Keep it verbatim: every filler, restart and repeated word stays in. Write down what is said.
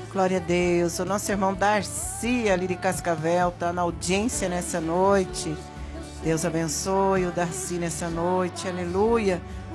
Glória a Deus. O nosso irmão Darcy, ali de Cascavel, está na audiência nessa noite. Deus abençoe o Darcy nessa noite. Aleluia.